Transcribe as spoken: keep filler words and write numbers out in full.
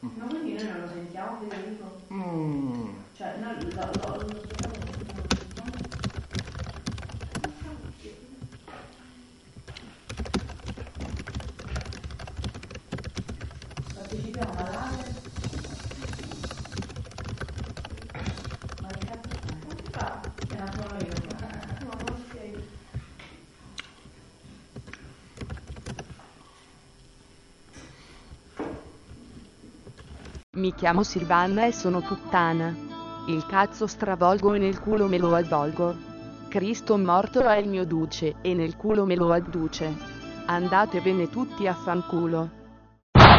Ma quindi noi non lo sentiamo, Federico? Mm. Cioè, noi lo, lo, lo, lo partecipiamo alla live. Ma che cazzo fai? Non si fa? È una sola io. No, non sei. Mi chiamo Silvana e sono puttana. Il cazzo stravolgo e nel culo me lo avvolgo. Cristo morto è il mio duce e nel culo me lo adduce. Andatevene tutti a fanculo.